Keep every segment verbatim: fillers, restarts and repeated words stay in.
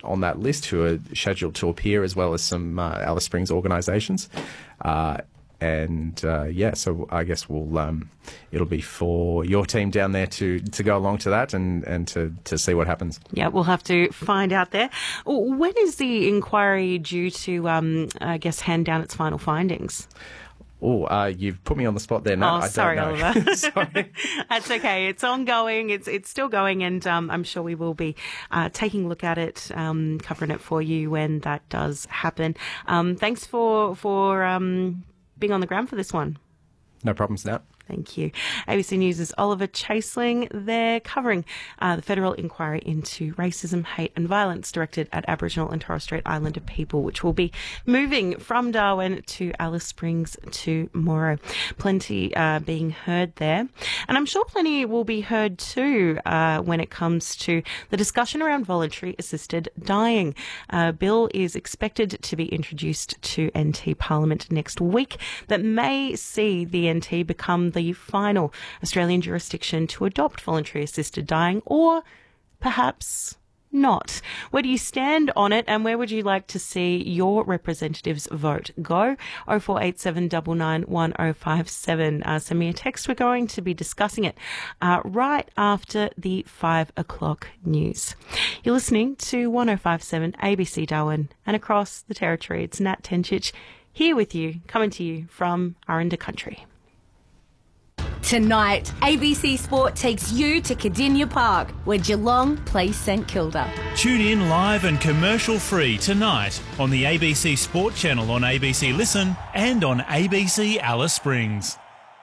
on that list who are scheduled to appear, as well as some uh, Alice Springs organisations. Uh, and uh, yeah, so I guess we'll um, it'll be for your team down there to, to go along to that and, and to, to see what happens. Yeah, we'll have to find out there. When is the inquiry due to, um, I guess, hand down its final findings? Oh, uh, you've put me on the spot there. No, oh, I sorry, don't know. Oliver. Sorry. That's okay. It's ongoing. It's it's still going, and um, I'm sure we will be uh, taking a look at it, um, covering it for you when that does happen. Um, thanks for for um, being on the ground for this one. No problems now. Thank you. A B C News' Oliver Chaseling. They're covering uh, the federal inquiry into racism, hate and violence directed at Aboriginal and Torres Strait Islander people, which will be moving from Darwin to Alice Springs tomorrow. Plenty uh, being heard there. And I'm sure plenty will be heard too uh, when it comes to the discussion around voluntary assisted dying. A bill is expected to be introduced to N T Parliament next week that may see the N T become the final Australian jurisdiction to adopt voluntary assisted dying, or perhaps not. Where do you stand on it, and where would you like to see your representatives vote go? oh four eight seven nine nine one oh five seven. Uh, send me a text. We're going to be discussing it uh, right after the five o'clock news. You're listening to one oh five point seven A B C Darwin and across the territory. It's Nat Tenchich here with you, coming to you from Aranda Country. Tonight, A B C Sport takes you to Cardinia Park, where Geelong plays St Kilda. Tune in live and commercial free tonight on the A B C Sport channel on A B C Listen and on A B C Alice Springs.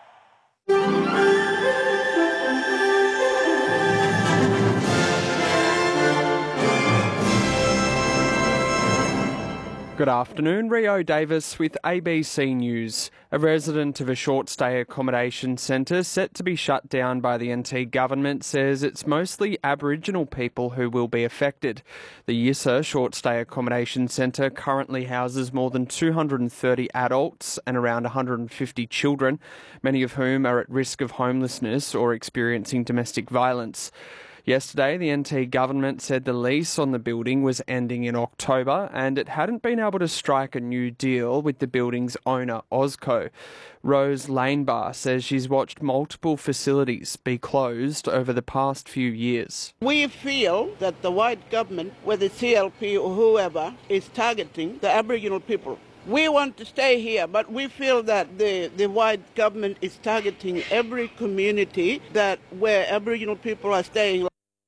Good afternoon, Rio Davis with A B C News. A resident of a short stay accommodation centre set to be shut down by the N T government says it's mostly Aboriginal people who will be affected. The Yissa short stay accommodation centre currently houses more than two hundred thirty adults and around one hundred fifty children, many of whom are at risk of homelessness or experiencing domestic violence. Yesterday, the N T government said the lease on the building was ending in October and it hadn't been able to strike a new deal with the building's owner, Ozco. Rose Lanebar says she's watched multiple facilities be closed over the past few years. We feel that the white government, whether C L P or whoever, is targeting the Aboriginal people. We want to stay here, but we feel that the, the white government is targeting every community that where Aboriginal people are staying.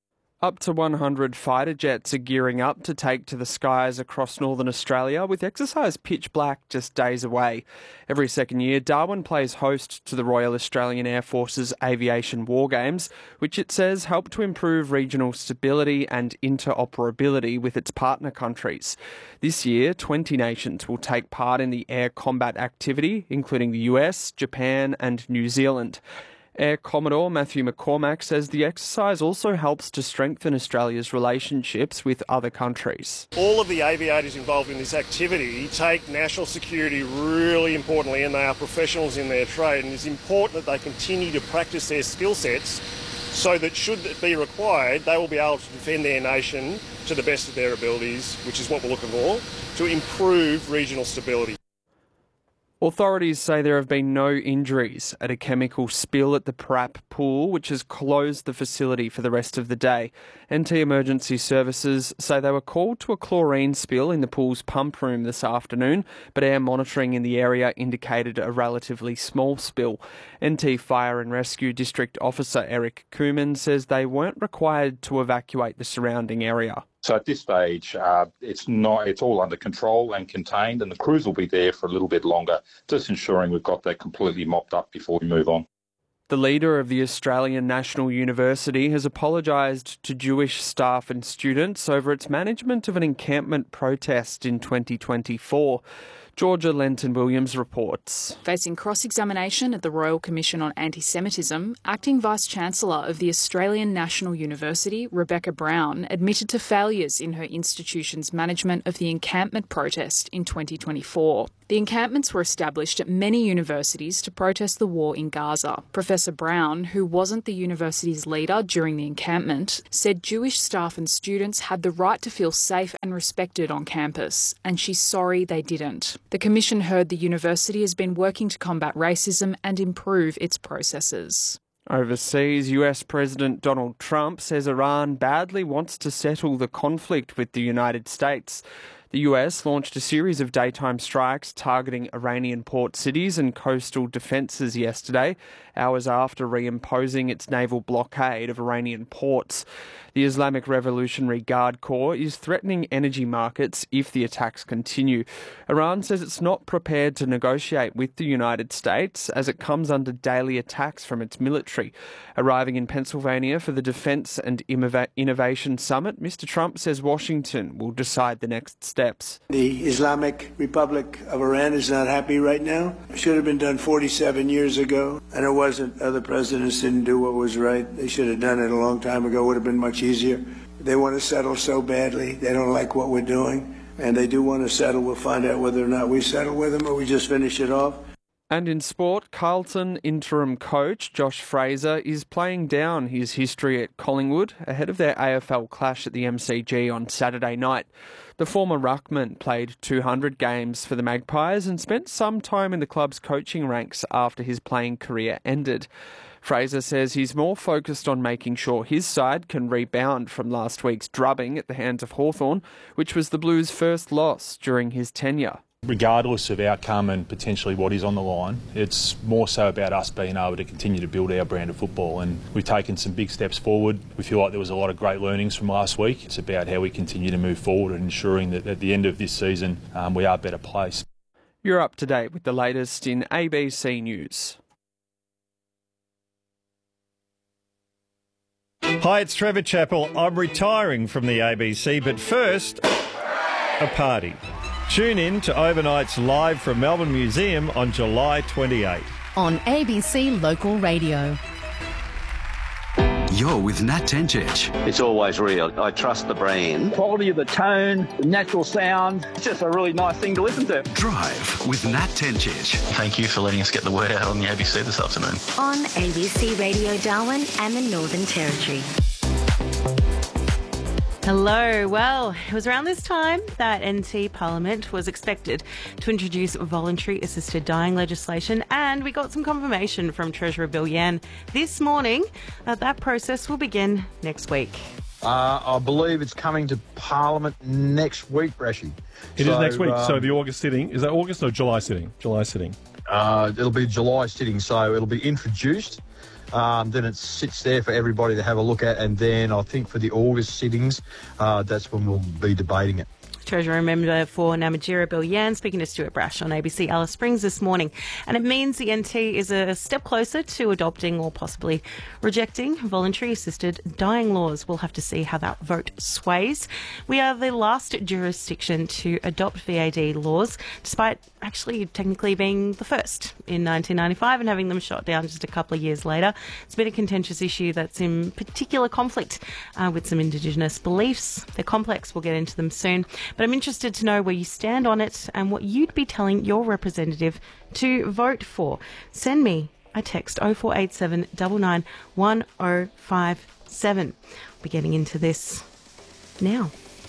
Up to one hundred fighter jets are gearing up to take to the skies across northern Australia, with exercise pitch black just days away. Every second year, Darwin plays host to the Royal Australian Air Force's Aviation War Games, which it says help to improve regional stability and interoperability with its partner countries. This year, twenty nations will take part in the air combat activity, including the U S, Japan and New Zealand. Air Commodore Matthew McCormack says the exercise also helps to strengthen Australia's relationships with other countries. All of the aviators involved in this activity take national security really importantly, and they are professionals in their trade, and it's important that they continue to practice their skill sets so that should it be required, they will be able to defend their nation to the best of their abilities, which is what we're looking for, to improve regional stability. Authorities say there have been no injuries at a chemical spill at the Parap pool, which has closed the facility for the rest of the day. N T Emergency Services say they were called to a chlorine spill in the pool's pump room this afternoon, but air monitoring in the area indicated a relatively small spill. N T Fire and Rescue District Officer Eric Kuman says they weren't required to evacuate the surrounding area. So at this stage, uh, it's not. It's all under control and contained, and the crews will be there for a little bit longer, just ensuring we've got that completely mopped up before we move on. The leader of the Australian National University has apologised to Jewish staff and students over its management of an encampment protest in twenty twenty-four. Georgia Lenton-Williams reports. Facing cross-examination at the Royal Commission on Anti-Semitism, Acting Vice-Chancellor of the Australian National University, Rebecca Brown, admitted to failures in her institution's management of the encampment protest in twenty twenty-four. The encampments were established at many universities to protest the war in Gaza. Professor Brown, who wasn't the university's leader during the encampment, said Jewish staff and students had the right to feel safe and respected on campus, and she's sorry they didn't. The Commission heard the university has been working to combat racism and improve its processes. Overseas, U S President Donald Trump says Iran badly wants to settle the conflict with the United States. The U S launched a series of daytime strikes targeting Iranian port cities and coastal defences yesterday, hours after reimposing its naval blockade of Iranian ports. The Islamic Revolutionary Guard Corps is threatening energy markets if the attacks continue. Iran says it's not prepared to negotiate with the United States as it comes under daily attacks from its military. Arriving in Pennsylvania for the Defence and Innovation Summit, Mister Trump says Washington will decide the next steps. The Islamic Republic of Iran is not happy right now. It should have been done forty-seven years ago, and it wasn't. Other presidents didn't do what was right. They should have done it a long time ago. It would have been much easier. They want to settle so badly. They don't like what we're doing, and they do want to settle. We'll find out whether or not we settle with them or we just finish it off. And in sport, Carlton interim coach Josh Fraser is playing down his history at Collingwood ahead of their A F L clash at the M C G on Saturday night. The former ruckman played two hundred games for the Magpies and spent some time in the club's coaching ranks after his playing career ended. Fraser says he's more focused on making sure his side can rebound from last week's drubbing at the hands of Hawthorn, which was the Blues' first loss during his tenure. Regardless of outcome and potentially what is on the line, it's more so about us being able to continue to build our brand of football. And we've taken some big steps forward. We feel like there was a lot of great learnings from last week. It's about how we continue to move forward and ensuring that at the end of this season um, we are a better place. You're up to date with the latest in A B C News. Hi, it's Trevor Chappell. I'm retiring from the A B C, but first, a party. Tune in to Overnight's Live from Melbourne Museum on July twenty-eighth. On A B C Local Radio. You're with Nat Tencic. It's always real. I trust the brand. Quality of the tone, the natural sound. It's just a really nice thing to listen to. Drive with Nat Tencic. Thank you for letting us get the word out on the A B C this afternoon. On A B C Radio Darwin and the Northern Territory. Hello. Well, it was around this time that N T Parliament was expected to introduce voluntary assisted dying legislation, and we got some confirmation from Treasurer Bill Yan this morning that that process will begin next week. Uh, I believe it's coming to Parliament next week, Brashy. It so, is next week. Um, so the August sitting, is that August or July sitting? July sitting. Uh, it'll be July sitting, so it'll be introduced. Um, then it sits there for everybody to have a look at, and then I think for the August sittings, uh, that's when we'll be debating it. Treasurer Member for Namatjira Bill Yan speaking to Stuart Brash on A B C Alice Springs this morning. And it means the N T is a step closer to adopting or possibly rejecting voluntary assisted dying laws. We'll have to see how that vote sways. We are the last jurisdiction to adopt V A D laws, despite actually technically being the first in nineteen ninety-five and having them shot down just a couple of years later. It's been a contentious issue that's in particular conflict uh, with some Indigenous beliefs. They're complex. We'll get into them soon. But I'm interested to know where you stand on it and what you'd be telling your representative to vote for. Send me a text oh four eight seven, nine nine one oh five seven. We'll be getting into this now.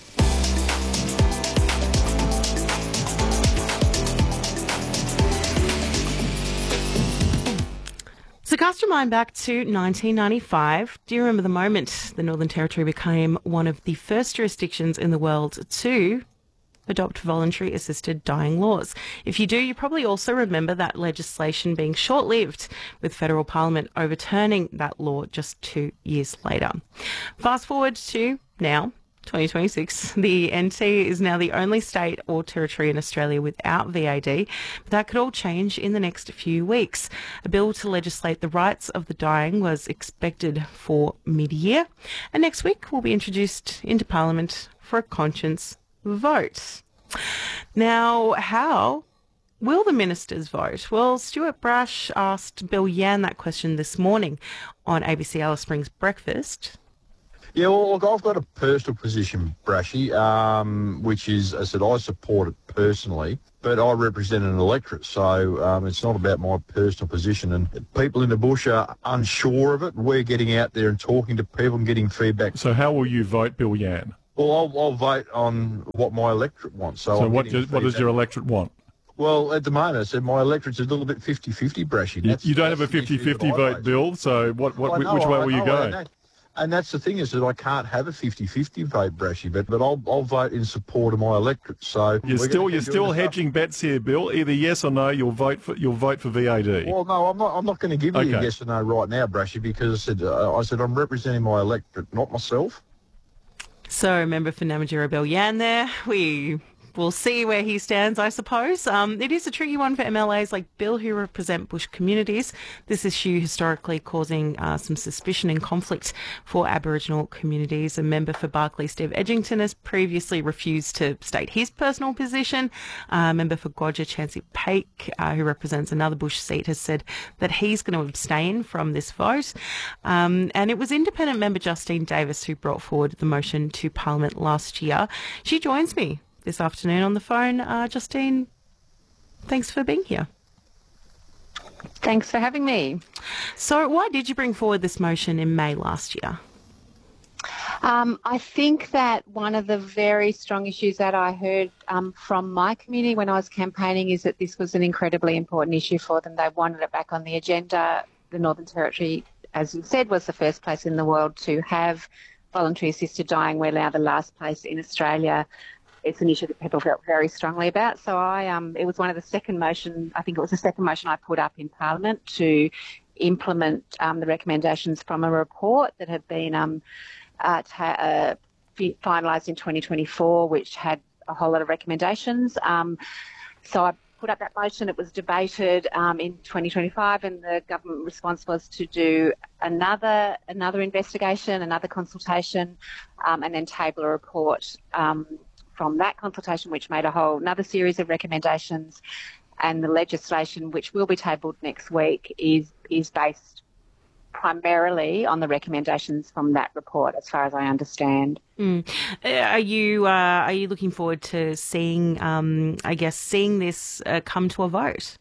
So cast your mind back to nineteen ninety-five. Do you remember the moment the Northern Territory became one of the first jurisdictions in the world to adopt voluntary assisted dying laws? If you do, you probably also remember that legislation being short-lived, with federal parliament overturning that law just two years later. Fast forward to now, twenty twenty-six, the N T is now the only state or territory in Australia without V A D. But that could all change in the next few weeks. A bill to legislate the rights of the dying was expected for mid-year, and next week will be introduced into Parliament for a conscience vote. Now, how Will the ministers vote? Well, Stuart Brash asked Bill Yan that question this morning on A B C Alice Springs Breakfast. Yeah, well, look, I've got a personal position, Brashy, um, which is, as I said, I support it personally, but I represent an electorate, so um, it's not about my personal position. And people in the bush are unsure of it. We're getting out there and talking to people and getting feedback. So how will you vote, Bill Yan? Well, I'll, I'll vote on what my electorate wants. So, So I'm what, getting do, what does feedback. your electorate want? Well, at the moment, I said my electorate's a little bit fifty-fifty, Brashy. You, That's- you don't have a that's the issue fifty-fifty that I vote, raise. Bill, so what, what, I know, which way I will you know, go? And, that, and that's the thing is that I can't have a fifty-fifty vote, Brashy, but, but I'll, I'll vote in support of my electorate. So You're we're still gonna you're keep still doing this hedging bets here, Bill. Either yes or no, you'll vote for you'll vote for V A D. stuff. Well, no, I'm not. I'm not going to give you a Okay. yes or no right now, Brashy, because I said uh, I said I'm representing my electorate, not myself. So, member for Namatjira Bill Yan there. We will see where he stands, I suppose. Um, it is a tricky one for M L As like Bill who represent bush communities. This issue historically causing uh, some suspicion and conflict for Aboriginal communities. A member for Barclay, Steve Edgington, has previously refused to state his personal position. Uh, a member for Gwadja, Chancey Paik, uh, who represents another bush seat, has said that he's going to abstain from this vote. Um, and it was independent member Justine Davis who brought forward the motion to Parliament last year. She joins me this afternoon on the phone. Uh, Justine, thanks for being here. Thanks for having me. So why did you bring forward this motion in May last year? Um, I think that one of the very strong issues that I heard um, from my community when I was campaigning is that this was an incredibly important issue for them. They wanted it back on the agenda. The Northern Territory, as you said, was the first place in the world to have voluntary assisted dying. We're now the last place in Australia. It's an issue that people felt very strongly about. So I, um, it was one of the second motion, I think it was the second motion I put up in Parliament to implement um, the recommendations from a report that had been um, uh, ta- uh, fi- finalised in twenty twenty-four, which had a whole lot of recommendations. Um, so I put up that motion. It was debated um, in twenty twenty-five, and the government response was to do another another investigation, another consultation, um, and then table a report um, from that consultation, which made a whole another series of recommendations. And the legislation, which will be tabled next week, is is based primarily on the recommendations from that report, as far as I understand. Mm. Are you uh, are you looking forward to seeing, um, I guess, seeing this uh, come to a vote?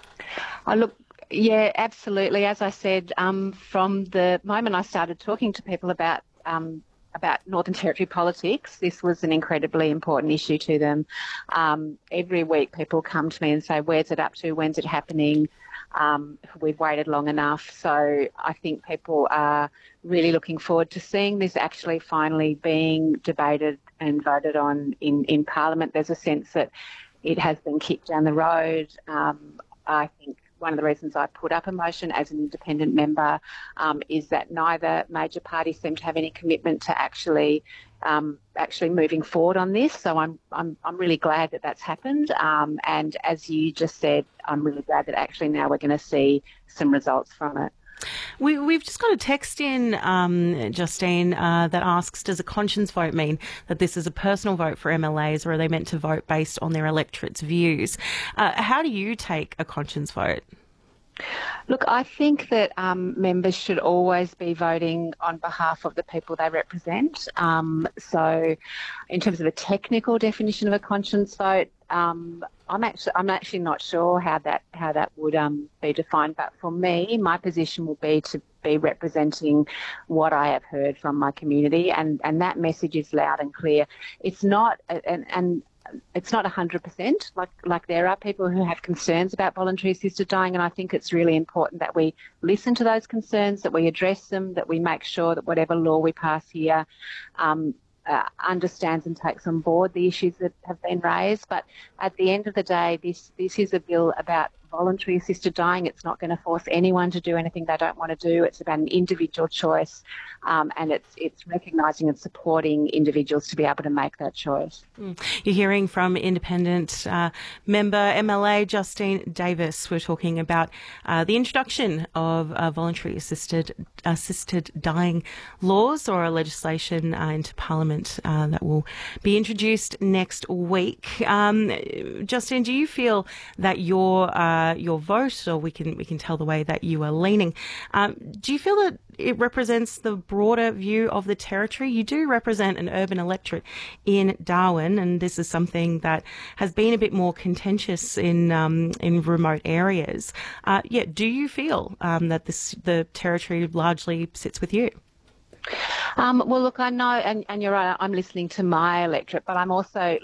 I look, yeah, absolutely. As I said, um, from the moment I started talking to people about um, about Northern Territory politics, this was an incredibly important issue to them. Um, every week people come to me and say, where's it up to? When's it happening? Um, we've waited long enough. So I think people are really looking forward to seeing this actually finally being debated and voted on in, in Parliament. There's a sense that it has been kicked down the road. Um, I think one of the reasons I put up a motion as an independent member um, is that neither major party seem to have any commitment to actually um, actually moving forward on this. So I'm I'm I'm really glad that that's happened. Um, and as you just said, I'm really glad that actually now we're going to see some results from it. We, we've just got a text in, um, Justine, uh, that asks, does a conscience vote mean that this is a personal vote for M L As, or are they meant to vote based on their electorate's views? Uh, how do you take a conscience vote? Look, I think that um, members should always be voting on behalf of the people they represent. Um, so in terms of a technical definition of a conscience vote, um, I'm actually I'm actually not sure how that how that would um, be defined. But for me, my position will be to be representing what I have heard from my community, and, and that message is loud and clear. It's not and and it's not one hundred percent. Like like there are people who have concerns about voluntary assisted dying, and I think it's really important that we listen to those concerns, that we address them, that we make sure that whatever law we pass here um, uh, understands and takes on board the issues that have been raised. But at the end of the day, this this is a bill about voluntary assisted dying. It's not going to force anyone to do anything they don't want to do. It's about an individual choice, um, and it's it's recognising and supporting individuals to be able to make that choice. Mm. You're hearing from independent uh, member M L A Justine Davis. We're talking about uh, the introduction of uh, voluntary assisted assisted dying laws, or a legislation uh, into Parliament uh, that will be introduced next week. Um, Justine, do you feel that your uh, your vote, or we can we can tell the way that you are leaning, um, do you feel that it represents the broader view of the territory? You do represent an urban electorate in Darwin, and this is something that has been a bit more contentious in um, in remote areas. Uh, yeah, do you feel um, that this the territory largely sits with you? Um, well, look, I know, and, and you're right, I'm listening to my electorate, but I'm also